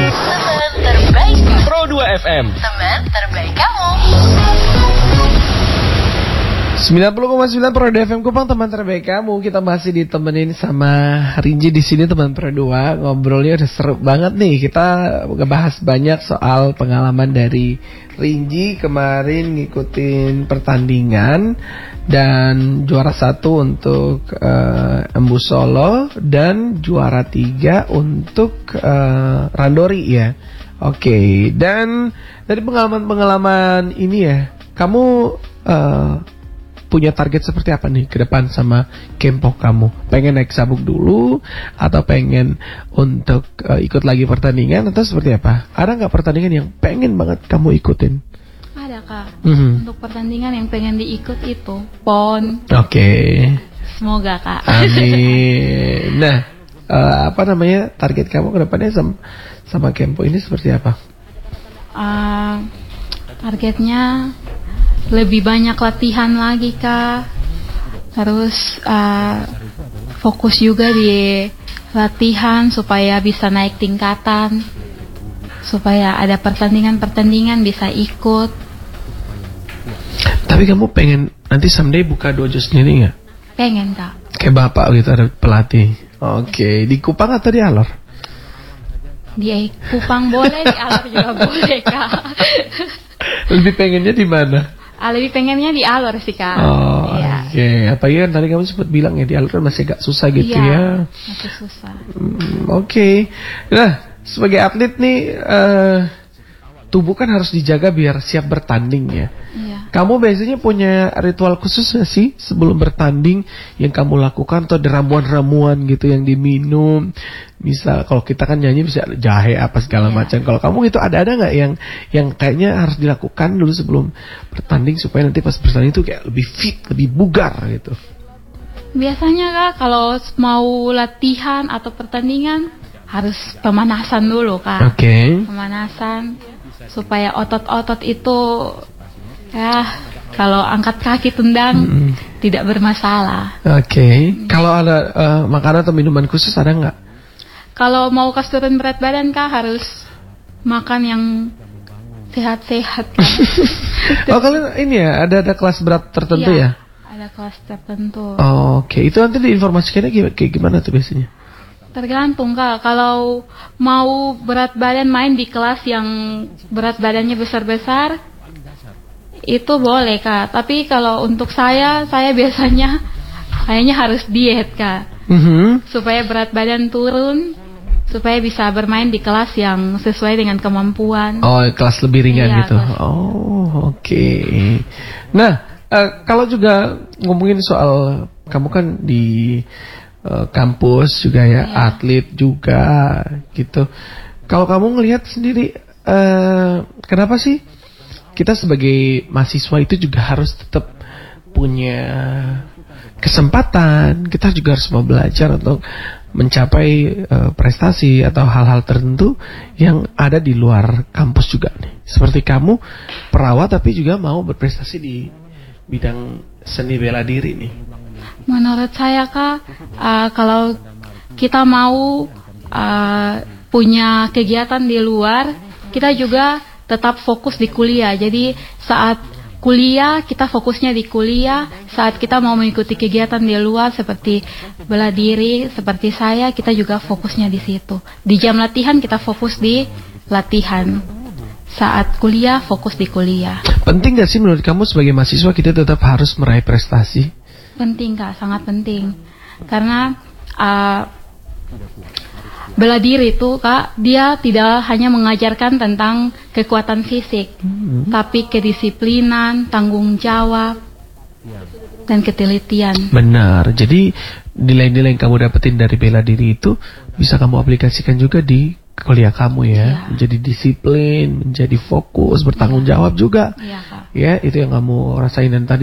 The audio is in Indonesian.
Teman terbaik Pro 2 FM. Teman terbaik kamu. 90,9 Pro 2 FM Kupang, teman terbaik kamu. Kita masih ditemenin sama Rinji di sini, teman Pro 2. Ngobrolnya udah seru banget nih. Kita ngebahas banyak soal pengalaman dari Rinji kemarin ngikutin pertandingan dan juara 1 untuk Embu Solo dan juara 3 untuk Randori ya. Oke, dan dari pengalaman-pengalaman ini ya, kamu punya target seperti apa nih ke depan sama Kempok kamu? Pengen naik sabuk dulu atau pengen untuk ikut lagi pertandingan atau seperti apa? Ada nggak pertandingan yang pengen banget kamu ikutin? Ada Kak. Untuk pertandingan yang pengen diikut itu PON. Oke. Semoga Kak. Amin. Nah, target kamu ke depannya sama Kempok ini seperti apa? Targetnya lebih banyak latihan lagi Kak. Terus fokus juga di latihan supaya bisa naik tingkatan, supaya ada pertandingan-pertandingan bisa ikut. Tapi kamu pengen nanti someday buka dojo sendiri nggak? Pengen Kak. Kayak bapak gitu, ada pelatih. Oke, di Kupang atau di Alor? Di Kupang boleh, di Alor juga boleh Kak. Lebih pengennya di mana? Lebih pengennya di Alor sih Kak. Oh, iya. Oke. Apalagi kan tadi kamu sempat bilang ya di Alor kan masih agak susah gitu ya. Masih susah. Oke. Nah, sebagai atlet nih, tubuh kan harus dijaga biar siap bertanding ya. Iya. Kamu biasanya punya ritual khusus gak sih sebelum bertanding yang kamu lakukan, atau ada ramuan-ramuan gitu yang diminum? Misal kalau kita kan nyanyi bisa jahe apa segala macam. Kalau kamu itu ada nggak yang kayaknya harus dilakukan dulu sebelum bertanding supaya nanti pas bertanding itu kayak lebih fit, lebih bugar gitu? Biasanya Kak kalau mau latihan atau pertandingan harus pemanasan dulu Kak. Oke. Pemanasan supaya otot-otot itu kalau angkat kaki tendang tidak bermasalah. Oke. Kalau ada makanan atau minuman khusus ada nggak? Kalau mau turun berat badan Kak harus makan yang sehat-sehat. Oh, kalian ini ya ada kelas berat tertentu ya? Ada kelas tertentu. Oke. Itu nanti diinformasikannya kayak gimana tuh biasanya? Tergantung Kak. Kalau mau berat badan main di kelas yang berat badannya besar-besar, itu boleh Kak. Tapi kalau untuk saya biasanya kayaknya harus diet Kak. Supaya berat badan turun, supaya bisa bermain di kelas yang sesuai dengan kemampuan. Oh, kelas lebih ringan gitu. Kelas. Oh, oke. Nah, kalau juga ngomongin soal kamu kan di kampus juga ya, atlet juga gitu. Kalau kamu ngelihat sendiri, kenapa sih kita sebagai mahasiswa itu juga harus tetap punya kesempatan? Kita juga harus mau belajar untuk mencapai prestasi atau hal-hal tertentu yang ada di luar kampus juga nih. Seperti kamu perawat tapi juga mau berprestasi di bidang seni bela diri nih. Menurut saya Kak, kalau kita mau punya kegiatan di luar, kita juga tetap fokus di kuliah. Jadi saat kuliah kita fokusnya di kuliah, saat kita mau mengikuti kegiatan di luar seperti bela diri, seperti saya, kita juga fokusnya di situ. Di jam latihan kita fokus di latihan. Saat kuliah fokus di kuliah. Penting gak sih menurut kamu sebagai mahasiswa kita tetap harus meraih prestasi? Penting Kak, sangat penting. Karena bela diri itu Kak, dia tidak hanya mengajarkan tentang kekuatan fisik, tapi kedisiplinan, tanggung jawab, dan ketelitian. Benar. Jadi nilai-nilai yang kamu dapetin dari bela diri itu bisa kamu aplikasikan juga di kuliah kamu ya. Menjadi disiplin, menjadi fokus, bertanggung jawab juga. Iya Kak. Ya, itu yang kamu rasain dan tadi